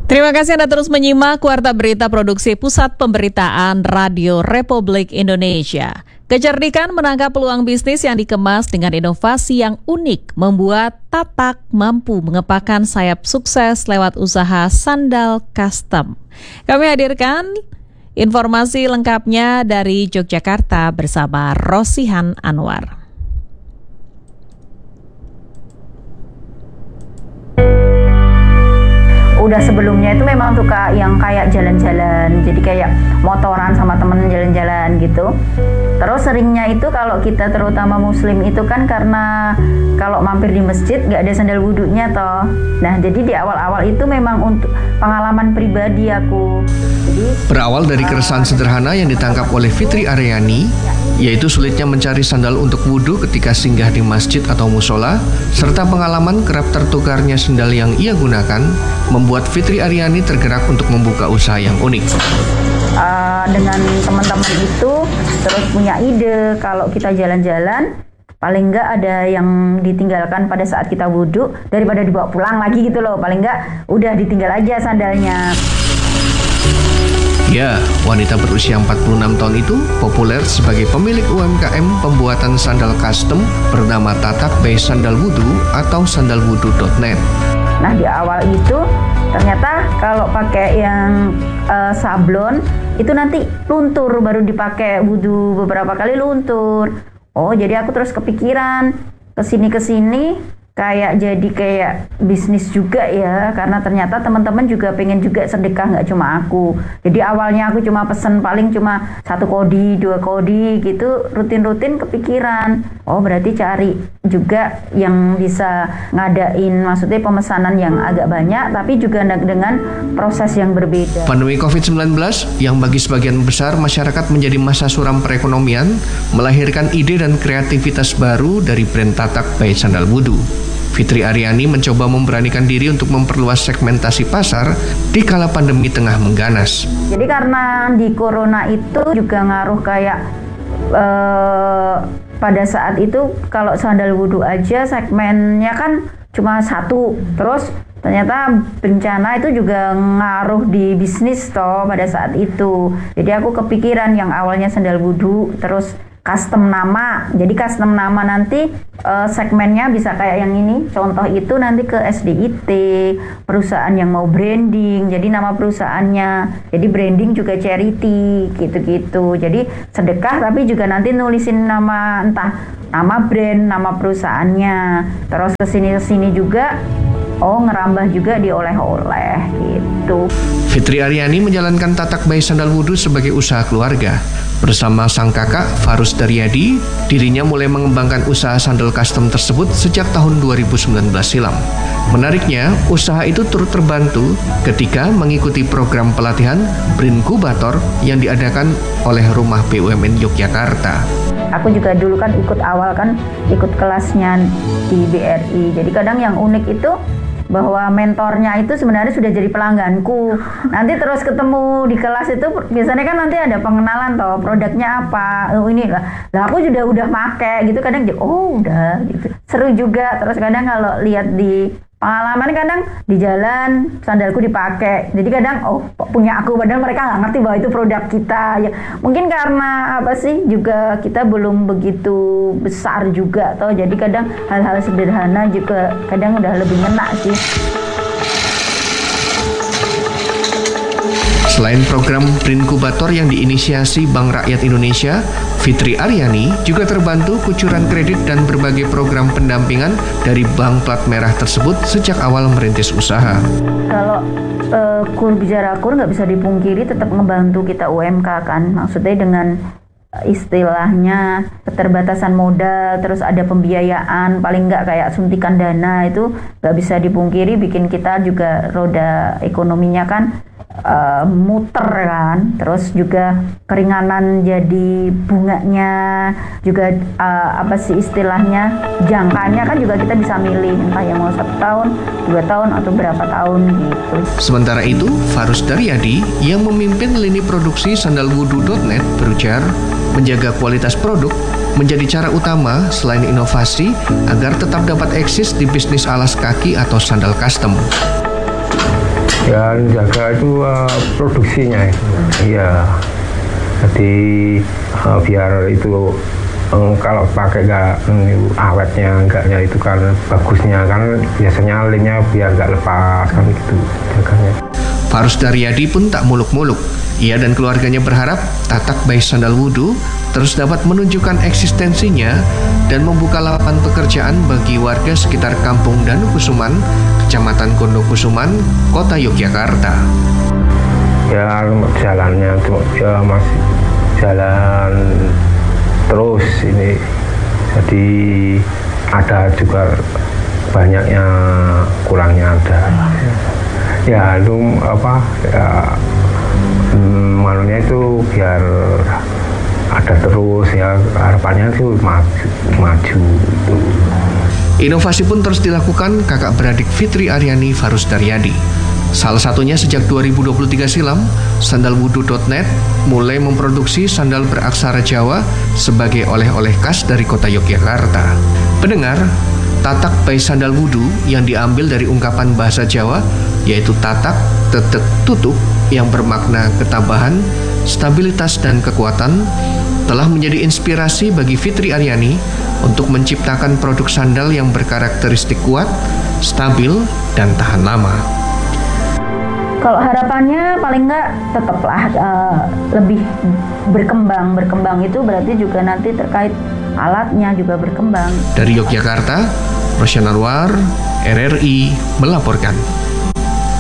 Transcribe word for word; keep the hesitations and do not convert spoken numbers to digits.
Terima kasih Anda terus menyimak Warta Berita Produksi Pusat Pemberitaan Radio Republik Indonesia. Kecerdikan menangkap peluang bisnis yang dikemas dengan inovasi yang unik membuat Tatak mampu mengepakkan sayap sukses lewat usaha sandal custom. Kami hadirkan informasi lengkapnya dari Yogyakarta bersama Rosihan Anwar. Udah sebelumnya itu memang suka yang kayak jalan-jalan, jadi kayak motoran sama temen jalan-jalan gitu. Terus seringnya itu kalau kita terutama muslim itu kan karena kalau mampir di masjid nggak ada sandal wudhunya toh. Nah jadi di awal-awal itu memang untuk pengalaman pribadi aku. Jadi, Berawal dari keresahan uh, sederhana yang ditangkap oleh Fitri Aryani, yaitu sulitnya mencari sandal untuk wudhu ketika singgah di masjid atau musola, serta pengalaman kerap tertukarnya sandal yang ia gunakan, membuat Fitri Aryani tergerak untuk membuka usaha yang unik. Uh, dengan teman-teman itu terus punya ide kalau kita jalan-jalan, paling enggak ada yang ditinggalkan pada saat kita wudhu daripada dibawa pulang lagi gitu loh. Paling enggak udah ditinggal aja sandalnya. Ya, wanita berusia empat puluh enam tahun itu populer sebagai pemilik U M K M pembuatan sandal custom bernama Tatak by Sandal Wudhu atau sandalwudhu dot net. Nah di awal itu ternyata kalau pakai yang uh, sablon itu nanti luntur, baru dipakai wudhu beberapa kali luntur. Oh jadi aku terus kepikiran kesini-kesini kayak jadi kayak bisnis juga ya, karena ternyata teman-teman juga pengen juga sedekah, nggak cuma aku. Jadi awalnya aku cuma pesen paling cuma satu kodi, dua kodi gitu, rutin-rutin kepikiran. Oh berarti cari juga yang bisa ngadain, maksudnya pemesanan yang agak banyak, tapi juga dengan proses yang berbeda. Pandemi covid sembilan belas yang bagi sebagian besar masyarakat menjadi masa suram perekonomian, melahirkan ide dan kreativitas baru dari brand Tatak by Sandal Wudhu. Fitri Aryani mencoba memberanikan diri untuk memperluas segmentasi pasar di kala pandemi tengah mengganas. Jadi karena di corona itu juga ngaruh kayak eh, pada saat itu kalau sandal wudhu aja segmennya kan cuma satu, terus ternyata bencana itu juga ngaruh di bisnis toh pada saat itu. Jadi aku kepikiran yang awalnya sandal wudhu terus custom nama. Jadi custom nama nanti uh, segmennya bisa kayak yang ini. Contoh itu nanti ke S D I T, perusahaan yang mau branding. Jadi nama perusahaannya. Jadi branding juga charity gitu-gitu. Jadi sedekah tapi juga nanti nulisin nama, entah nama brand, nama perusahaannya. Terus kesini-kesini juga oh ngerambah juga di oleh-oleh gitu. Fitri Aryani menjalankan Tatak by Sandal Wudhu sebagai usaha keluarga. Bersama sang kakak Farus Daryadi, dirinya mulai mengembangkan usaha sandal custom tersebut sejak tahun dua ribu sembilan belas silam. Menariknya, usaha itu turut terbantu ketika mengikuti program pelatihan Brinkubator yang diadakan oleh Rumah B U M N Yogyakarta. Aku juga dulu kan ikut awal kan ikut kelasnya di B R I. Jadi kadang yang unik itu bahwa mentornya itu sebenarnya sudah jadi pelangganku. Nanti terus ketemu di kelas itu biasanya kan nanti ada pengenalan toh, produknya apa, oh ini lah. Lah aku sudah udah pakai gitu, kadang oh udah gitu. Seru juga. Terus kadang kalau lihat di pengalaman kadang di jalan sandalku dipakai. Jadi kadang oh punya aku, padahal mereka nggak ngerti bahwa itu produk kita. Ya mungkin karena apa sih juga kita belum begitu besar juga toh. Jadi kadang hal-hal sederhana juga kadang udah lebih ngena sih. Selain program Brinkubator yang diinisiasi Bank Rakyat Indonesia, Fitri Aryani juga terbantu kucuran kredit dan berbagai program pendampingan dari bank plat merah tersebut sejak awal merintis usaha. Kalau uh, kur bicara kur nggak bisa dipungkiri tetap ngebantu kita U M K kan, maksudnya dengan istilahnya keterbatasan modal, terus ada pembiayaan, paling nggak kayak suntikan dana itu nggak bisa dipungkiri bikin kita juga roda ekonominya kan Uh, muter kan, terus juga keringanan jadi bunganya juga uh, apa sih istilahnya jangkanya kan juga kita bisa milih entah yang mau satu tahun, dua tahun atau berapa tahun gitu. Sementara itu Farus Daryadi yang memimpin lini produksi sandalwudhu dot net berujar menjaga kualitas produk menjadi cara utama selain inovasi agar tetap dapat eksis di bisnis alas kaki atau sandal custom. Ya jaga itu uh, produksinya itu. Iya. Jadi uh, biar itu um, kalau pakai nggak um, awetnya enggaknya itu kan bagusnya kan biasanya lemnya biar nggak lepas kan gitu jaganya. Farus Daryadi pun tak muluk-muluk. Ia dan keluarganya berharap tatak bayi sandal wudhu terus dapat menunjukkan eksistensinya dan membuka lapangan pekerjaan bagi warga sekitar Kampung Danukusuman, Kecamatan Kondokusuman, Kota Yogyakarta. Ya jalannya tuh ya masih jalan terus ini, jadi ada juga banyaknya kurangnya ada. Ya itu apa ya malunya itu biar ada terus ya harapannya itu maju maju itu. Inovasi pun terus dilakukan kakak beradik Fitri Aryani Farus Daryadi. Salah satunya sejak dua ribu dua puluh tiga silam, sandalwudu dot net mulai memproduksi sandal beraksara Jawa sebagai oleh-oleh khas dari kota Yogyakarta. Pendengar, tatak bayi sandal wudu yang diambil dari ungkapan bahasa Jawa yaitu tatak, tetek, tutuk yang bermakna ketabahan, stabilitas dan kekuatan telah menjadi inspirasi bagi Fitri Aryani untuk menciptakan produk sandal yang berkarakteristik kuat, stabil, dan tahan lama. Kalau harapannya paling nggak tetaplah uh, lebih berkembang. Berkembang itu berarti juga nanti terkait alatnya juga berkembang. Dari Yogyakarta, Rosyan Anwar, R R I melaporkan.